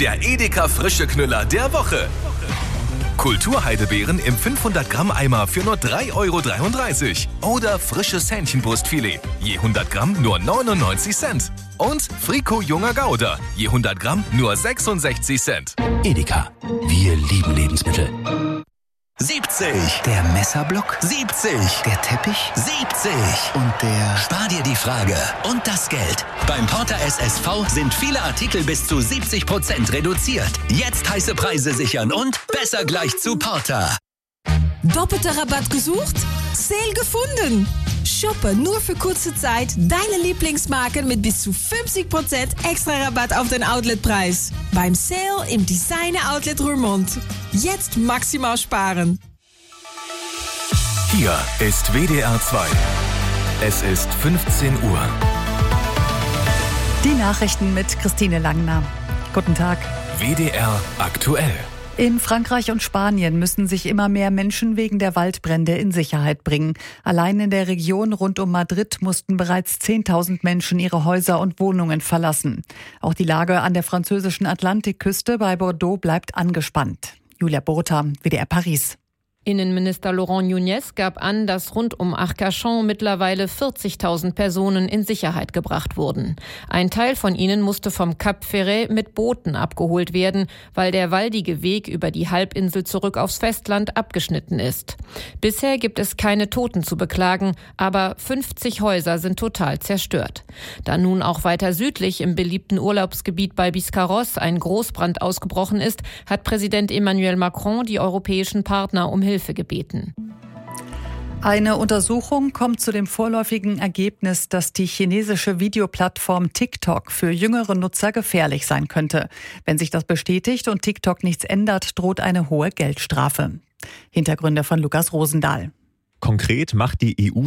der Edeka frische Knüller der Woche. Kulturheidebeeren im 500 Gramm Eimer für nur 3,33 € oder frisches Hähnchenbrustfilet, je 100 Gramm nur 99 Cent. Und Frico junger Gouda, je 100 Gramm nur 66 Cent. Edeka, wir lieben Lebensmittel. 70. Der Messerblock. 70. Der Teppich. 70. Und der... Spar dir die Frage und das Geld. Beim Porter SSV sind viele Artikel bis zu 70% reduziert. Jetzt heiße Preise sichern und besser gleich zu Porter. Doppelter Rabatt gesucht? Sale gefunden! Shoppe nur für kurze Zeit deine Lieblingsmarken mit bis zu 50% extra Rabatt auf den Outletpreis. Beim Sale im Designer Outlet Roermond. Jetzt maximal sparen. Hier ist WDR 2. Es ist 15 Uhr. Die Nachrichten mit Christine Langner. Guten Tag. WDR aktuell. In Frankreich und Spanien müssen sich immer mehr Menschen wegen der Waldbrände in Sicherheit bringen. Allein in der Region rund um Madrid mussten bereits 10.000 Menschen ihre Häuser und Wohnungen verlassen. Auch die Lage an der französischen Atlantikküste bei Bordeaux bleibt angespannt. Julia Burta, WDR Paris. Innenminister Laurent Nunez gab an, dass rund um Arcachon mittlerweile 40.000 Personen in Sicherheit gebracht wurden. Ein Teil von ihnen musste vom Cap Ferret mit Booten abgeholt werden, weil der waldige Weg über die Halbinsel zurück aufs Festland abgeschnitten ist. Bisher gibt es keine Toten zu beklagen, aber 50 Häuser sind total zerstört. Da nun auch weiter südlich im beliebten Urlaubsgebiet bei Biscarrosse ein Großbrand ausgebrochen ist, hat Präsident Emmanuel Macron die europäischen Partner um Hilfe gebeten. Eine Untersuchung kommt zu dem vorläufigen Ergebnis, dass die chinesische Videoplattform TikTok für jüngere Nutzer gefährlich sein könnte. Wenn sich das bestätigt und TikTok nichts ändert, droht eine hohe Geldstrafe. Hintergründe von Lukas Rosendahl. Konkret macht die EU